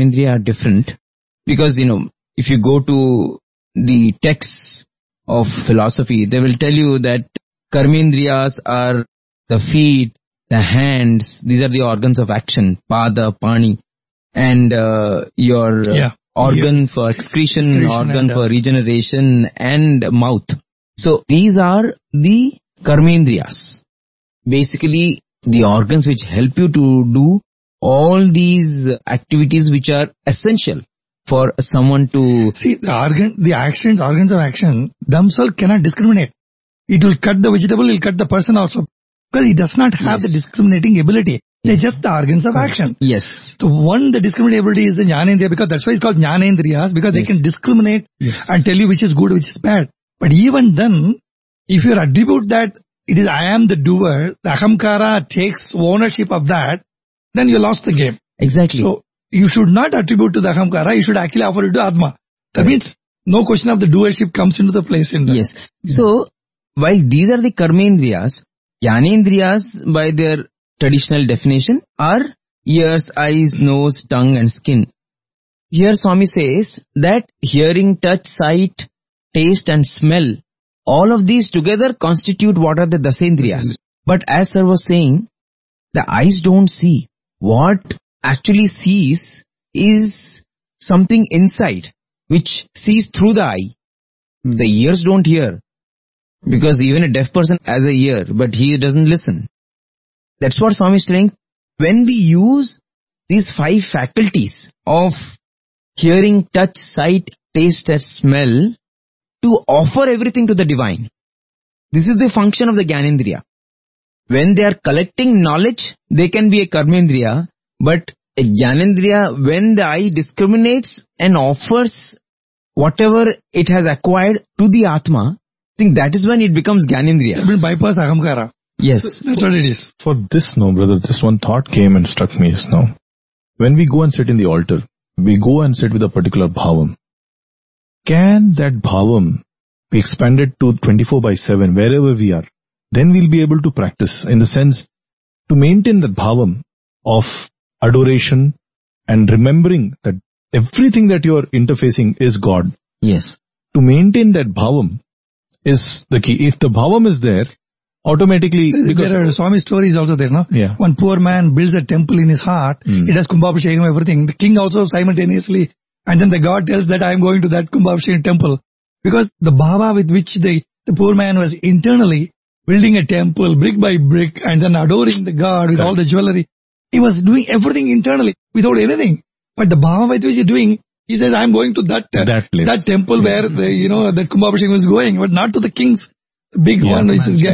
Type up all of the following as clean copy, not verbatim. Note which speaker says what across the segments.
Speaker 1: Karmendriya are different because, if you go to the texts of philosophy, they will tell you that Karmendriyas are the feet, the hands, these are the organs of action, pada, pani, and your organ for excretion, organ for regeneration, and mouth. So these are the Karmendriyas. Basically, the organs which help you to do all these activities which are essential for someone to...
Speaker 2: See, organs of action themselves cannot discriminate. It will cut the vegetable, it will cut the person also. Because it does not have the discriminating ability. They're just the organs of action.
Speaker 1: Yes.
Speaker 2: The discriminating ability is the Jnanendriya, because that's why it's called Jnanendriyas, because they can discriminate and tell you which is good, which is bad. But even then, if you attribute that it is I am the doer, the Ahamkara takes ownership of that, then you lost the game.
Speaker 1: Exactly.
Speaker 2: So you should not attribute to the Ahamkara, you should actually offer it to Atma. That means no question of the doership comes into the place in that.
Speaker 1: Yes. So, while these are the Karmendriyas, Jnanendriyas by their traditional definition are ears, eyes, nose, tongue and skin. Here Swami says that hearing, touch, sight, taste and smell, all of these together constitute what are the Dasendriyas. But as sir was saying, the eyes don't see. What actually sees is something inside, which sees through the eye. The ears don't hear. Because even a deaf person has a ear, but he doesn't listen. That's what Swami is saying. When we use these 5 faculties of hearing, touch, sight, taste and smell to offer everything to the divine, this is the function of the Jnanendriya. When they are collecting knowledge, they can be a Karmendriya, but a Jnanendriya, when the eye discriminates and offers whatever it has acquired to the Atma, I think that is when it becomes Jnanendriya.
Speaker 2: It will bypass Ahamkara.
Speaker 1: Yes.
Speaker 2: That's what it is.
Speaker 3: For this, brother, this one thought came and struck me just now. When we go and sit in the altar, we go and sit with a particular bhavam. Can that bhavam be expanded to 24/7 wherever we are? Then we'll be able to practice, in the sense, to maintain that bhavam of adoration and remembering that everything that you are interfacing is God.
Speaker 1: Yes.
Speaker 3: To maintain that bhavam is the key. If the bhavam is there, automatically...
Speaker 2: There are Swami stories also there, no?
Speaker 3: Yeah.
Speaker 2: One poor man builds a temple in his heart, he does Kumbhabhishekam, everything. The king also simultaneously, and then the God tells that I am going to that Kumbhabhishekam temple. Because the bhava with which the poor man was internally building a temple brick by brick and then adoring the God with all the jewelry, he was doing everything internally without anything. But the bhava with which he is doing, he says, I am going to that temple where that Kumbhabhishekam was going, but not to the king's big one, which is,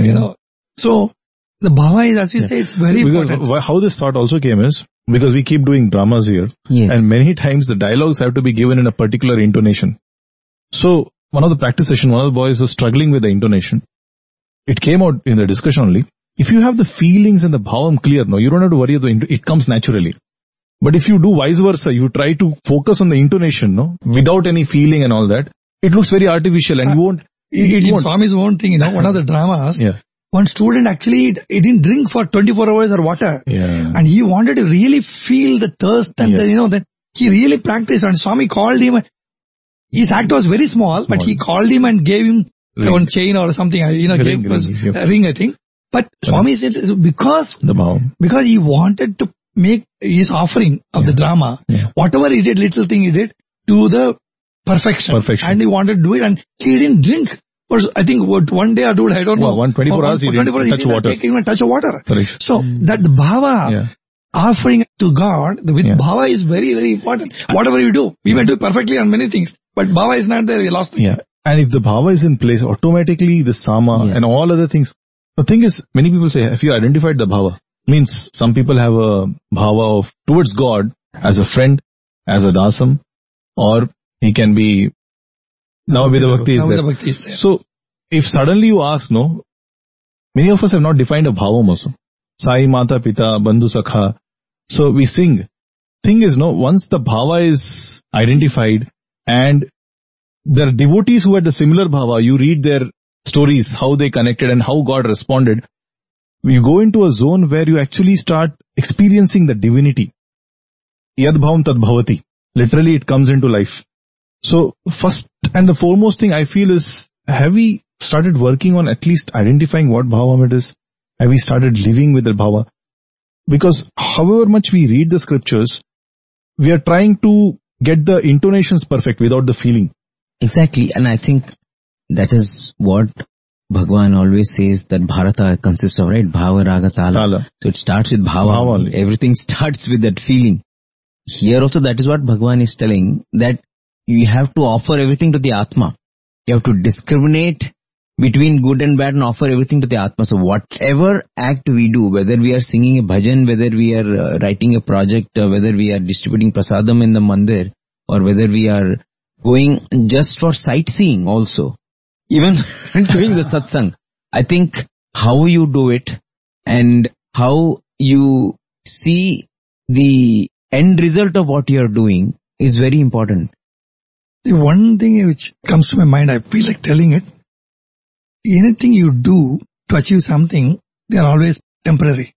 Speaker 2: So, the bhava is, as we say, it's very important.
Speaker 3: How this thought also came is, because we keep doing dramas here, and many times the dialogues have to be given in a particular intonation. So, one of the practice session, one of the boys was struggling with the intonation. It came out in the discussion only. If you have the feelings and the bhavam clear, you don't have to worry, it comes naturally. But if you do vice versa, you try to focus on the intonation, without any feeling and all that, it looks very artificial and you won't.
Speaker 2: In Swami's own thing, one of the dramas, one student actually, he didn't drink for 24 hours or water.
Speaker 3: Yeah.
Speaker 2: And he wanted to really feel the thirst and then he really practiced, and Swami called him. His act was very small, but he called him and gave him one chain or something, a ring, I think. But Swami said, because he wanted to make his offering of the drama, whatever he did, little thing he did, to the perfection. And he wanted to do it, and he didn't drink. For, I think, one day or two, I don't know.
Speaker 3: 124 hours, he didn't touch water.
Speaker 2: Take even a touch of water. So, that the bhava, offering to God, with bhava is very, very important. Whatever you do, we may do perfectly on many things, but bhava is not there, we lost it.
Speaker 3: Yeah. And if the bhava is in place, automatically the sama and all other things. The thing is, many people say, have you identified the bhava? Means, some people have a bhava of towards God as a friend, as a dasam, or he can be Navavidha Bhakti is there. So, if suddenly you ask, many of us have not defined a bhavam also. Sai, Mata, Pita, Bandhu, Sakha. So, we sing. Thing is, once the bhava is identified, and there are devotees who had the similar bhava, you read their stories, how they connected and how God responded, you go into a zone where you actually start experiencing the divinity. Yad bhavam tad bhavati. Literally it comes into life. So first and the foremost thing I feel is, have we started working on at least identifying what Bhava is? Have we started living with the Bhava? Because however much we read the scriptures, we are trying to get the intonations perfect without the feeling.
Speaker 1: Exactly. And I think that is what Bhagwan always says, that Bharata consists of, right? Bhava, Raga, Tala. So it starts with Bhava.
Speaker 3: Only.
Speaker 1: Everything starts with that feeling. Here also that is what Bhagwan is telling, that you have to offer everything to the Atma. You have to discriminate between good and bad and offer everything to the Atma. So whatever act we do, whether we are singing a bhajan, whether we are writing a project, whether we are distributing prasadam in the mandir, or whether we are going just for sightseeing also, even doing the satsang, I think how you do it and how you see the end result of what you are doing is very important.
Speaker 2: The one thing which comes to my mind, I feel like telling it, anything you do to achieve something, they are always temporary.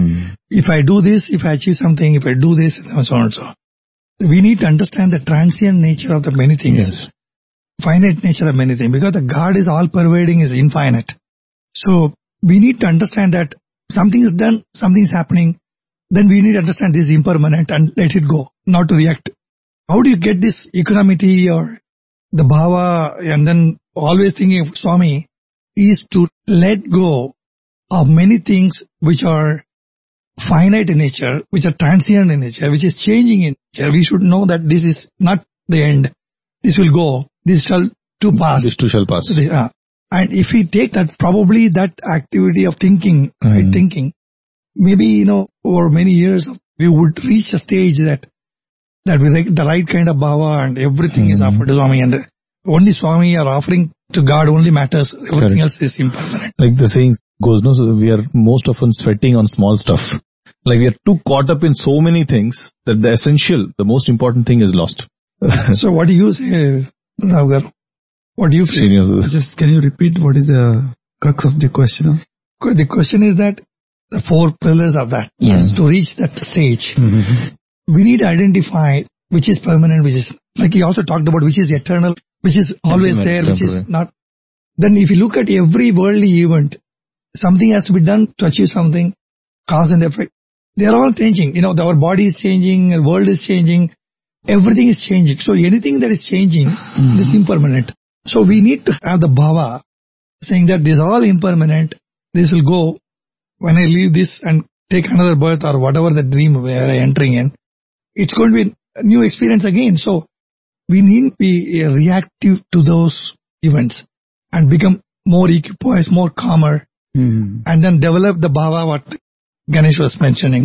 Speaker 2: If I do this, if I achieve something, if I do this, and so on and so on. We need to understand the transient nature of the many things.
Speaker 3: Yes.
Speaker 2: Finite nature of many things, because the God is all pervading, is infinite. So we need to understand that something is done, something is happening, then we need to understand this is impermanent and let it go, not to react. How do you get this equanimity or the bhava, and then always thinking of Swami, is to let go of many things which are finite in nature, which are transient in nature, which is changing in nature. We should know that this is not the end. This will go. This shall too pass.
Speaker 3: This too shall pass.
Speaker 2: And if we take that, probably that activity of thinking, right thinking, maybe, over many years, we would reach a stage that we like the right kind of bhava and everything is offered to Swami, and only Swami are offering to God only matters. Everything else is impermanent.
Speaker 3: Like the saying goes, no, so we are most often sweating on small stuff. Like we are too caught up in so many things that the essential, the most important thing is lost.
Speaker 2: So what do you say, Ravgar? What do you feel?
Speaker 4: Just can you repeat what is the crux of the question?
Speaker 2: The question is that the four pillars of that, to reach that stage, we need to identify which is permanent, which is, like he also talked about, which is eternal, which is always there, which is not. Then if you look at every worldly event, something has to be done to achieve something, cause and effect. They are all changing. Our body is changing, our world is changing, everything is changing. So anything that is changing is impermanent. So we need to have the bhava saying that this is all impermanent, this will go. When I leave this and take another birth or whatever the dream where I am entering in, it's going to be a new experience again. So we need to be reactive to those events and become more equipoised, more calmer, and then develop the bhava what Ganesh was mentioning,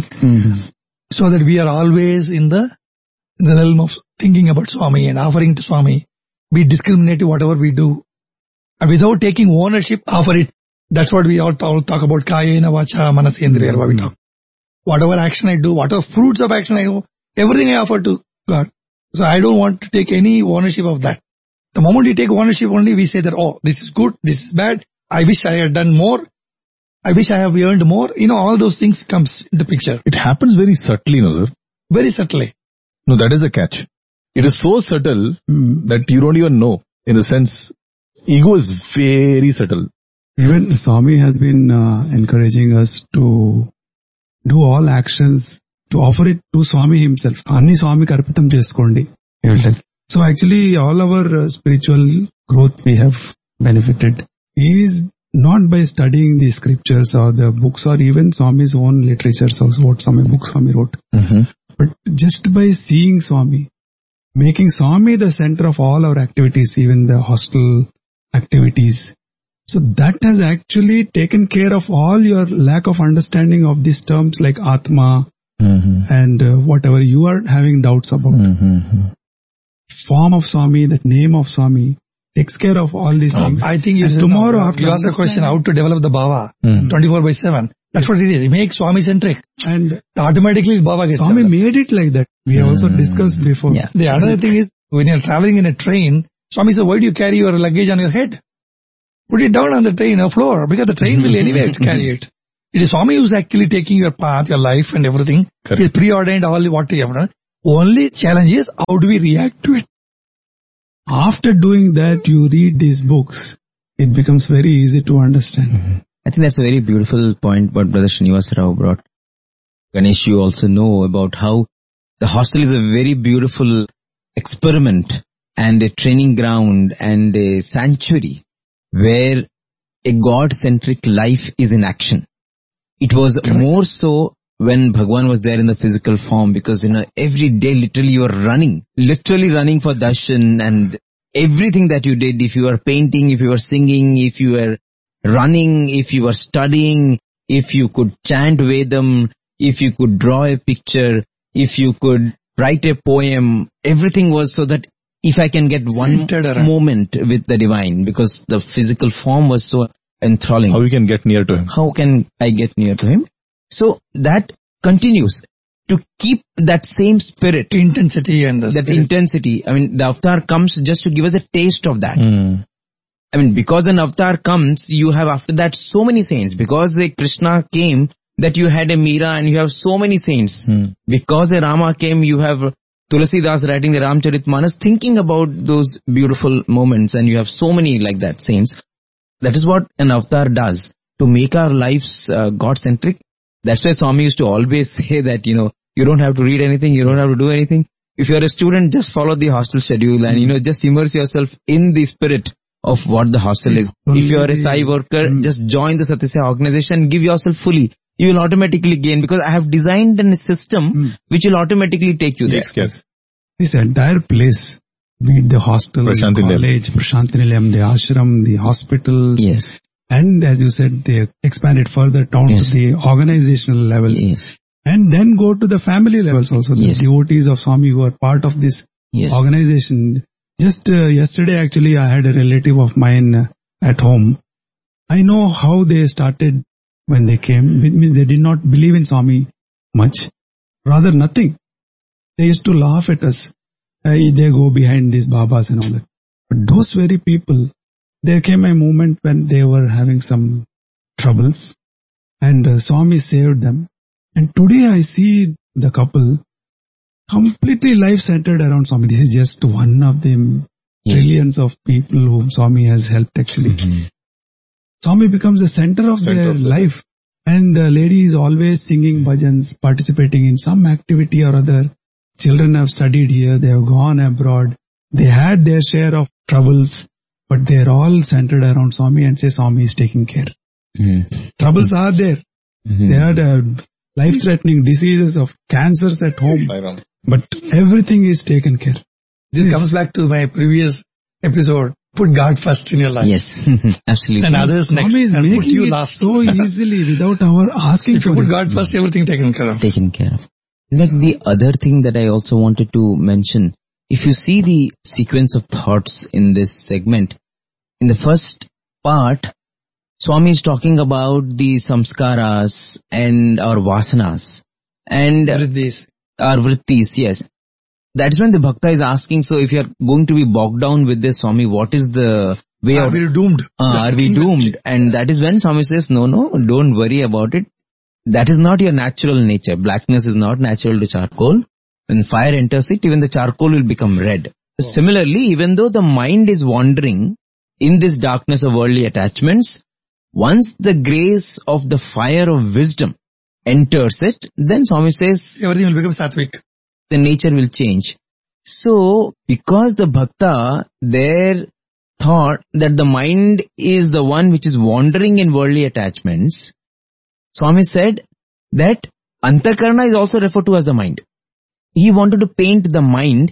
Speaker 2: so that we are always in the realm of thinking about Swami and offering to Swami. Be discriminative whatever we do, and without taking ownership, offer it. That's what we all talk about. Kayena vacha manasendriya. We talk. Whatever action I do, whatever fruits of action I do, everything I offer to God. So I don't want to take any ownership of that. The moment we take ownership only, we say that, oh, this is good, this is bad, I wish I had done more, I wish I have earned more. All those things comes into picture.
Speaker 3: It happens very subtly, no sir?
Speaker 2: Very subtly.
Speaker 3: No, that is the catch. It is so subtle that you don't even know. In the sense, ego is very subtle.
Speaker 4: Even Swami has been encouraging us to do all actions, to offer it to Swami himself. Anni Swami karpitam cheskondi. So actually all our spiritual growth we have benefited is not by studying the scriptures or the books or even Swami's own literatures also, what books Swami wrote. But just by seeing Swami, making Swami the center of all our activities, even the hostel activities. So that has actually taken care of all your lack of understanding of these terms like Atma and whatever you are having doubts about. Form of Swami, that name of Swami takes care of all these things.
Speaker 2: I think tomorrow after you ask the question how to develop the bhava 24/7. That's what it is. Make Swami centric, and automatically bhava gets
Speaker 4: Swami
Speaker 2: developed.
Speaker 4: made it like that. We have also discussed before.
Speaker 2: Yeah. The other thing is, when you're traveling in a train, Swami says, why do you carry your luggage on your head? Put it down on the train floor, because the train will anyway carry it. It is Swami who's actually taking your path, your life and everything. He has preordained all what you have done. Only challenge is how do we react to it?
Speaker 4: After doing that, you read these books, it becomes very easy to understand.
Speaker 1: Mm-hmm. I think that's a very beautiful point what Brother Srinivas Rao brought. Ganesh, you also know about how the hostel is a very beautiful experiment and a training ground and a sanctuary where a God-centric life is in action. It was more so when Bhagwan was there in the physical form, because every day literally you are literally running for darshan, and everything that you did, if you were painting, if you were singing, if you were running, if you were studying, if you could chant Vedam, if you could draw a picture, if you could write a poem, everything was so that if I can get one moment with the divine, because the physical form was so enthralling.
Speaker 3: How you can get near to him?
Speaker 1: How can I get near to him? So that continues to keep that same spirit.
Speaker 2: Intensity and that
Speaker 1: intensity. I mean, the avatar comes just to give us a taste of that. I mean, because an avatar comes, you have after that so many saints. Because the Krishna came, that you had a Meera and you have so many saints. Because a Rama came, you have Tulasidas writing the Ramcharitmanas, thinking about those beautiful moments, and you have so many like that saints. That is what an avatar does, to make our lives God-centric. That's why Swami used to always say that, you don't have to read anything, you don't have to do anything. If you're a student, just follow the hostel schedule and, just immerse yourself in the spirit of what the hostel is. If you're a Sai worker, just join the Satyasai organization, give yourself fully. You will automatically gain, because I have designed a system which will automatically take you there.
Speaker 3: Yes.
Speaker 4: This entire place, be it the hostel, the college, Prashanti Nilayam, the ashram, the hospitals.
Speaker 1: Yes.
Speaker 4: And as you said, they expanded further down to the organizational levels.
Speaker 1: Yes.
Speaker 4: And then go to the family levels also. The devotees of Swami who are part of this organization. Just yesterday actually I had a relative of mine at home. I know how they started when they came. It means they did not believe in Swami much. Rather nothing. They used to laugh at us. They go behind these Babas and all that. But those very people, there came a moment when they were having some troubles and Swami saved them. And today I see the couple completely life-centered around Swami. This is just one of the trillions of people whom Swami has helped actually. Swami becomes the center of their life. And the lady is always singing bhajans, participating in some activity or other. Children have studied here, they have gone abroad. They had their share of troubles, but they are all centered around Swami and say Swami is taking care. Troubles are there. They had life-threatening diseases of cancers at home, but everything is taken care.
Speaker 2: This comes back to my previous episode. Put God first in your life.
Speaker 1: Yes, absolutely.
Speaker 2: And others next.
Speaker 4: Swami is
Speaker 2: and
Speaker 4: making
Speaker 2: put you
Speaker 4: it
Speaker 2: last.
Speaker 4: so easily without our asking
Speaker 2: If
Speaker 4: for
Speaker 2: you put
Speaker 4: it.
Speaker 2: God first, everything taken care of.
Speaker 1: In fact, the other thing that I also wanted to mention, if you see the sequence of thoughts in this segment, in the first part, Swami is talking about the samskaras and our vasanas and our vrittis, yes. That is when the bhakta is asking, so if you are going to be bogged down with this, Swami, what is the way out?
Speaker 2: Are we doomed?
Speaker 1: Are we doomed? And that is when Swami says, no, don't worry about it. That is not your natural nature. Blackness is not natural to charcoal. When fire enters it, even the charcoal will become red. Similarly, even though the mind is wandering in this darkness of worldly attachments, once the grace of the fire of wisdom enters it, then Swami says,
Speaker 2: everything will become sattvic.
Speaker 1: The nature will change. So, because the bhakta there thought that the mind is the one which is wandering in worldly attachments, Swami said that Antakarna is also referred to as the mind. He wanted to paint the mind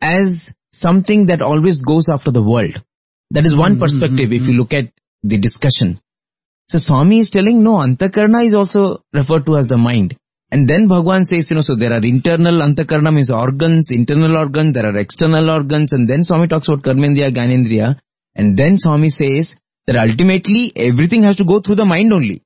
Speaker 1: as something that always goes after the world. That is one perspective if you look at the discussion. So Swami is telling, no, Antakarna is also referred to as the mind. And then Bhagwan says, so there are internal Antakarna means organs, internal organs, there are external organs, and then Swami talks about Karmendriya, Gyanendriya, and then Swami says that ultimately everything has to go through the mind only.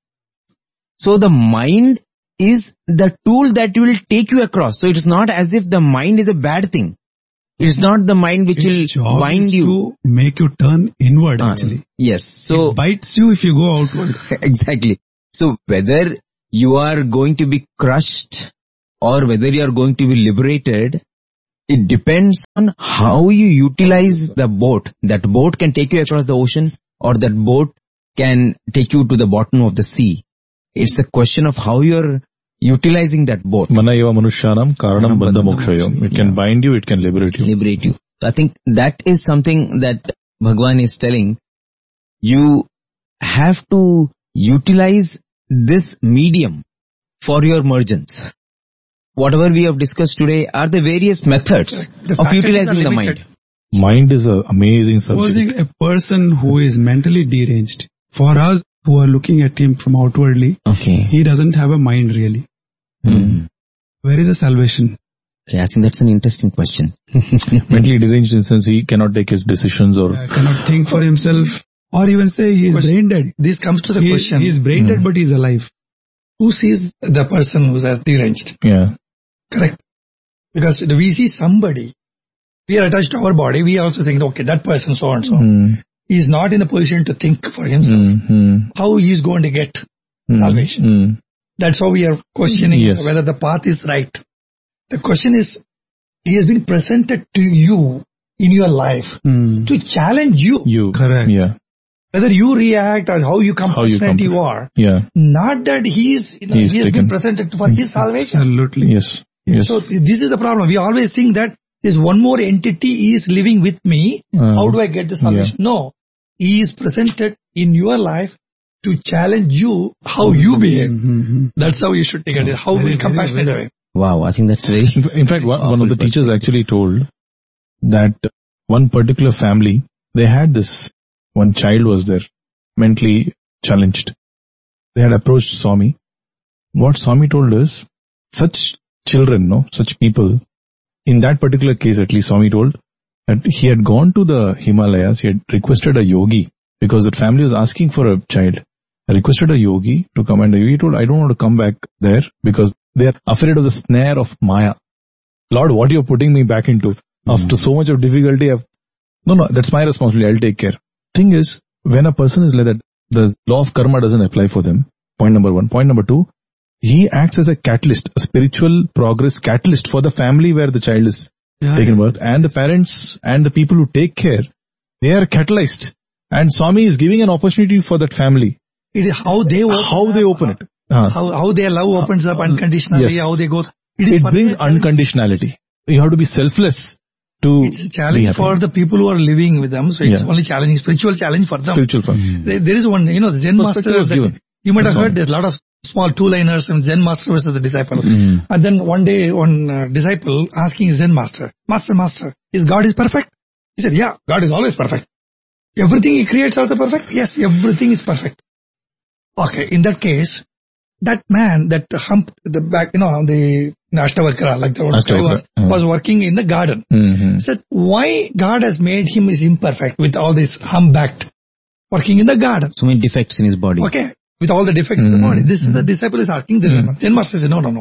Speaker 1: So the mind is the tool that will take you across. So it is not as if the mind is a bad thing. It is not the mind which will bind you.
Speaker 4: To make you turn inward actually.
Speaker 1: Yes. So
Speaker 4: it bites you if you go outward.
Speaker 1: Exactly. So whether you are going to be crushed or whether you are going to be liberated, It depends on how you utilize the boat. That boat can take you across the ocean, or that boat can take you to the bottom of the sea. It's a question of how you're utilizing that boat.
Speaker 3: Mana eva manushyanam karanam bandha mokshayam. It can bind you, it can liberate you.
Speaker 1: So I think that is something that Bhagwan is telling. You have to utilize this medium for your mergence. Whatever we have discussed today are the various methods of utilizing the mind.
Speaker 3: Mind is an amazing subject.
Speaker 4: Supposing a person who is mentally deranged, for us who are looking at him from outwardly, he doesn't have a mind really. Where is the salvation?
Speaker 1: Okay, I think that's an interesting question.
Speaker 3: Mentally deranged in the sense he cannot take his decisions or
Speaker 4: cannot think for himself, or even say he is brain dead.
Speaker 2: This comes to the question.
Speaker 4: He is brain dead, but he is alive.
Speaker 2: Who sees the person who is deranged?
Speaker 3: Yeah.
Speaker 2: Correct. Because we see somebody, we are attached to our body, we are also saying, okay, that person so and so. He is not in a position to think for himself. How he is going to get salvation? That's how we are questioning whether the path is right. The question is, he has been presented to you in your life to challenge you.
Speaker 4: Correct.
Speaker 3: Yeah.
Speaker 2: Whether you react or how you compassionate you are.
Speaker 3: Yeah.
Speaker 2: Not that he has been presented for his salvation.
Speaker 4: Absolutely.
Speaker 3: Yes.
Speaker 2: So this is the problem. We always think that this one more entity is living with me. How do I get the salvation? No. He is presented in your life to challenge you how you behave. That's how you should take it. How will compassionate away.
Speaker 1: Wow, I think that's very...
Speaker 3: In fact, one of the teachers actually told that one particular family, they had this, one child was there, mentally challenged. They had approached Swami. What Swami told is, such children, such people, in that particular case at least, Swami told that he had gone to the Himalayas, he had requested a yogi, because that family was asking for a child. I requested a yogi to come, and the yogi told, I don't want to come back there because they are afraid of the snare of Maya. Lord, what you're putting me back into? After so much of difficulty, no, that's my responsibility, I'll take care. Thing is, when a person is like that, the law of karma doesn't apply for them. Point number one. Point number two, he acts as a catalyst, a spiritual progress catalyst for the family where the child is taken birth. And the parents and the people who take care, they are catalyzed. And Swami is giving an opportunity for that family.
Speaker 2: It is how they open
Speaker 3: it.
Speaker 2: How their love opens up unconditionally, how they go.
Speaker 3: It brings unconditionality. You have to be selfless to
Speaker 2: It's a challenge for the people who are living with them. So it's only challenging, spiritual challenge for them. There is one, the Zen master. You might have heard there's a lot of small two-liners and Zen master versus the disciple. And then one day, one disciple asking his Zen master, Master, is God is perfect? He said, yeah, God is always perfect. Everything he creates also perfect? Yes, everything is perfect. Okay, in that case, that man that humped the back, the Ashtavakra, like the guy was working in the garden. Said, why God has made him is imperfect with all this humpbacked working in the garden?
Speaker 1: So many defects in his body.
Speaker 2: Okay, with all the defects in the body. This is the disciple is asking the Zen master said, no.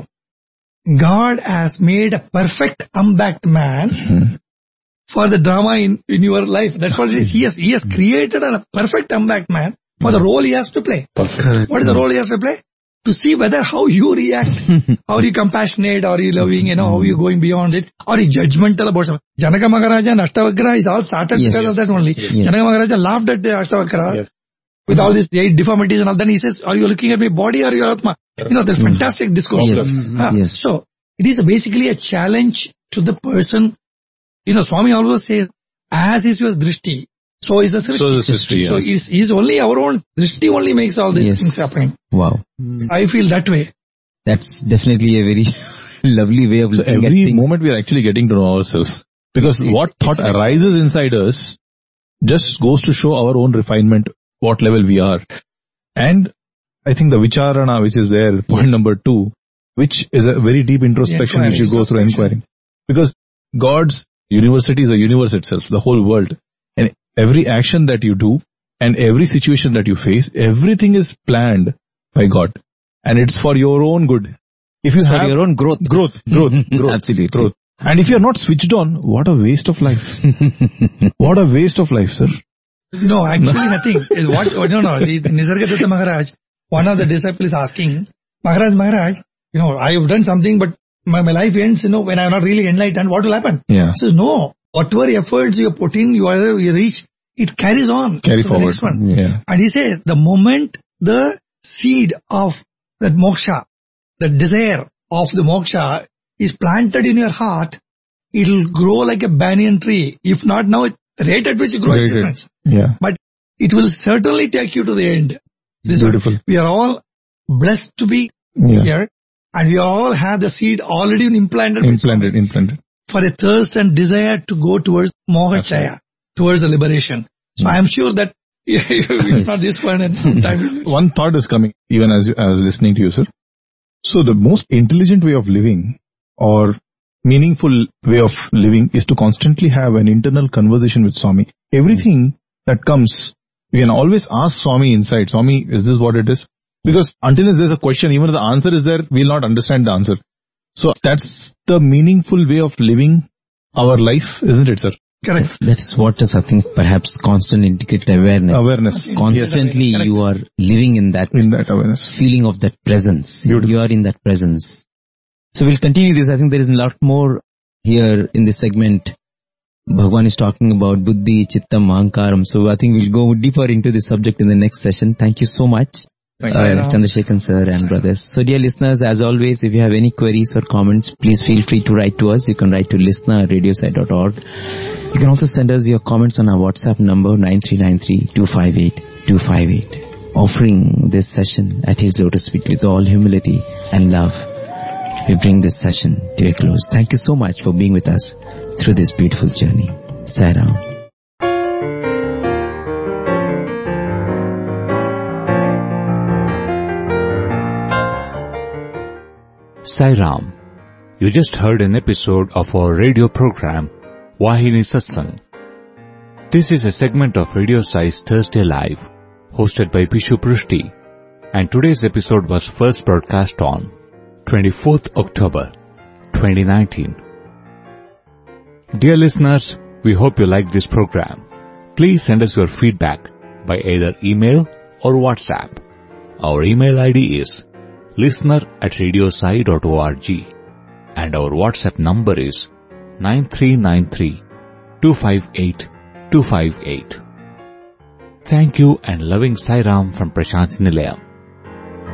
Speaker 2: God has made a perfect humpbacked man for the drama in your life. That's what it is. He has created a perfect humpbacked man for the role he has to play.
Speaker 4: Correct.
Speaker 2: What is the role he has to play? To see whether how you react, are you compassionate, are you loving, how you going beyond it, are you judgmental about something. Janaka Maharaja and Ashtavakra is all started because of that only. Janaka Maharaja laughed at the Ashtavakra with all these 8 deformities and all. Then he says, are you looking at my body or your Atma? There's fantastic discourse. So it is basically a challenge to the person. Swami always says, as is your drishti, so is the srishti. So is only our own drishti only makes all these things happening.
Speaker 1: Wow.
Speaker 2: I feel that way.
Speaker 1: That's definitely a very lovely way of looking at things.
Speaker 3: Every moment we are actually getting to know ourselves. Because what thought arises inside us just goes to show our own refinement, what level we are. And I think the vicharana which is there, point number 2, which is a very deep introspection which you go through inquiring. Because God's university is the universe itself, the whole world. And every action that you do and every situation that you face, everything is planned by God. And it's for your own good. If you have
Speaker 1: for your own growth.
Speaker 3: Growth.
Speaker 1: Absolutely.
Speaker 3: Growth. And if you are not switched on, what a waste of life. What a waste of life, sir.
Speaker 2: No, actually nothing. The Nisargadatta Maharaj, one of the disciples is asking, Maharaj, I have done something, but my life ends, when I'm not really enlightened, what will happen?
Speaker 3: Yeah.
Speaker 2: So no, whatever efforts you put in, you reach, it carries on.
Speaker 3: Carry
Speaker 2: to
Speaker 3: forward.
Speaker 2: The next one.
Speaker 3: Yeah.
Speaker 2: And he says, the moment the seed of that moksha, the desire of the moksha is planted in your heart, it will grow like a banyan tree. If not now, the rate at which you grow is different.
Speaker 3: Yeah.
Speaker 2: But it will certainly take you to the end. This
Speaker 3: Beautiful.
Speaker 2: We are all blessed to be here, and we all have the seed already implanted.
Speaker 3: Implanted.
Speaker 2: For a thirst and desire to go towards Moha-chaya, towards the liberation. So I am sure that if not this one, and sometime.
Speaker 3: One thought is coming, even as I was listening to you, sir. So the most intelligent way of living or meaningful way of living is to constantly have an internal conversation with Swami. Everything that comes, we can always ask Swami inside, Swami, is this what it is? Because until there's a question, even if the answer is there, we'll not understand the answer. So that's the meaningful way of living our life, isn't it, sir?
Speaker 2: Correct.
Speaker 1: That's what is, I think, perhaps constant integrated awareness. Constantly
Speaker 2: Correct.
Speaker 1: You are living in that
Speaker 3: awareness.
Speaker 1: Feeling of that presence.
Speaker 3: Beautiful.
Speaker 1: You are in that presence. So we'll continue this. I think there is a lot more here in this segment. Bhagwan is talking about Buddhi, Chittam, Ahankaram. So I think we'll go deeper into this subject in the next session. Thank you so much. Chandrasekhan sir and brothers. So dear listeners, as always, if you have any queries or comments, please feel free to write to us. You can write to listener@radiosai.org. You can also send us your comments on our WhatsApp number 9393-258-258. Offering this session at His Lotus Feet with all humility and love, we bring this session to a close. Thank you so much for being with us through this beautiful journey. Sai Ram.
Speaker 5: Sai Ram. You just heard an episode of our radio program, Vahini Satsang. This is a segment of Radio Sai's Thursday Live, hosted by Pishu Prushti, and today's episode was first broadcast on 24th October 2019. Dear listeners, we hope you like this program. Please send us your feedback by either email or WhatsApp. Our email ID is listener@radiosai.org and our WhatsApp number is 9393-258-258. Thank you and loving Sai Ram from Prashanthi Nilayam.